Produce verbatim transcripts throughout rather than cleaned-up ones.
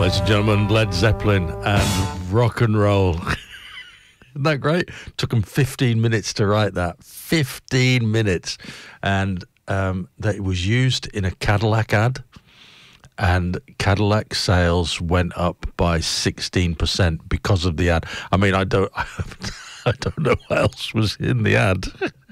Ladies and gentlemen, Led Zeppelin and rock and roll. Isn't that great? Took them fifteen minutes to write that. fifteen minutes. And um, that it was used in a Cadillac ad. And Cadillac sales went up by sixteen percent because of the ad. I mean, I don't, I don't know what else was in the ad.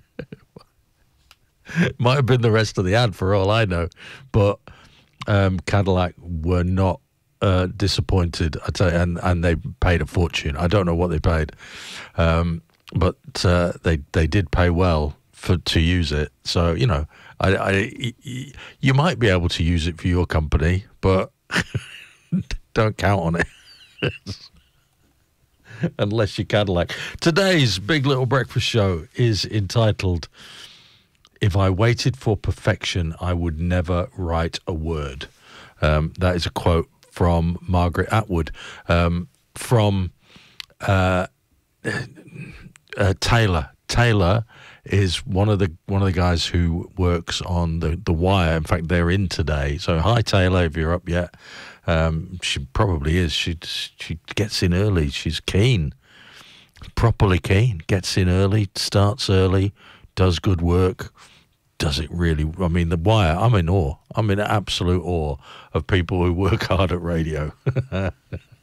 It might have been the rest of the ad for all I know. But um, Cadillac were not uh, disappointed, I tell you, and, and they paid a fortune. I don't know what they paid, um, but uh, they they did pay well for to use it. So you know, I, I you might be able to use it for your company, but don't count on it unless you're Cadillac. Today's Big Little Breakfast Show is entitled "If I Waited for Perfection, I Would Never Write a Word." Um, that is a quote from Margaret Atwood, um, from uh, uh, Taylor. Taylor is one of the one of the guys who works on the, the Wire. In fact, they're in today. So hi, Taylor, if you're up yet. Um, she probably is. She she gets in early. She's keen, properly keen. Gets in early, starts early, does good work. Does it really? I mean, the Wire, I'm in awe. I'm in absolute awe of people who work hard at radio. Well,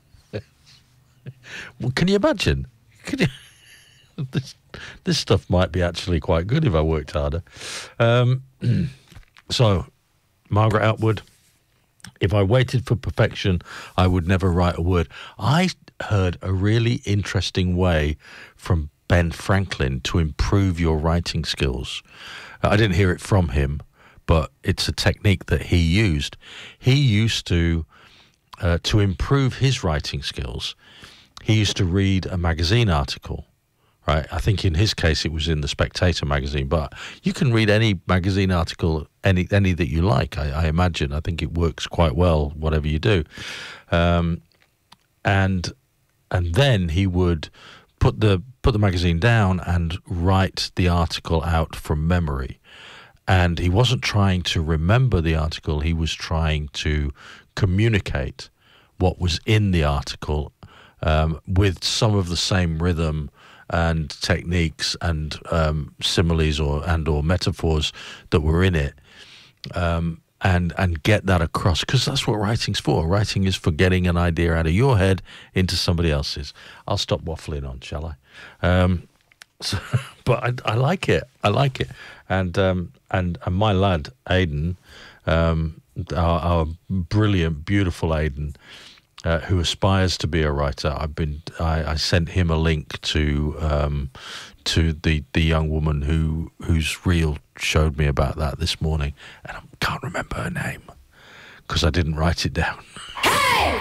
can you imagine? Can you, this, this stuff might be actually quite good if I worked harder. Um, so, Margaret Atwood, if I waited for perfection, I would never write a word. I heard a really interesting way from Ben Franklin to improve your writing skills. I didn't hear it from him, but it's a technique that he used. He used to, uh, to improve his writing skills, he used to read a magazine article, right? I think in his case it was in the Spectator magazine, but you can read any magazine article, any any that you like, I, I imagine. I think it works quite well, whatever you do. Um, and and then he would put the put the magazine down and write the article out from memory. And he wasn't trying to remember the article, he was trying to communicate what was in the article um, with some of the same rhythm and techniques and um, similes or and or metaphors that were in it, um, and and get that across, because that's what writing's for. Writing is for getting an idea out of your head into somebody else's. I'll stop waffling on, shall I? Um, so, but I, I like it. I like it. And um, and and my lad Aidan, um, our, our brilliant, beautiful Aidan, uh, who aspires to be a writer. I've been. I, I sent him a link to um, to the the young woman who whose reel showed me about that this morning, and I can't remember her name because I didn't write it down.